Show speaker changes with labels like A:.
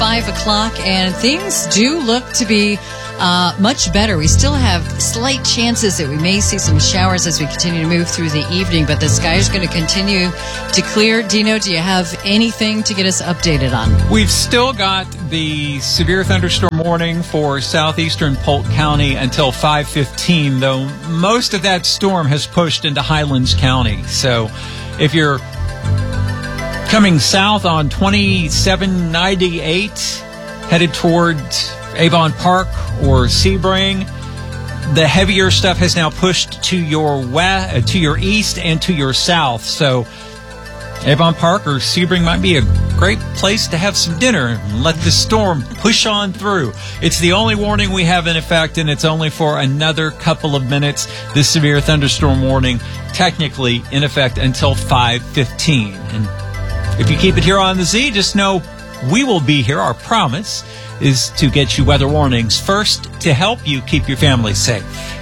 A: 5 o'clock, and things do look to be much better. We still have slight chances that we may see some showers as we continue to move through the evening, but the sky is going to continue to clear. Dino, do you have anything to get us updated on?
B: We've still got the severe thunderstorm warning for southeastern Polk County until 5:15, though most of that storm has pushed into Highlands County. So if you're coming south on 2798, headed toward Avon Park or Sebring, the heavier stuff has now pushed to your to your east and to your south. So Avon Park or Sebring might be a great place to have some dinner and let the storm push on through. It's the only warning we have in effect, and it's only for another couple of minutes. This severe thunderstorm warning technically in effect until 5:15. And if you keep it here on the Z, just know we will be here. Our promise is to get you weather warnings first to help you keep your family safe.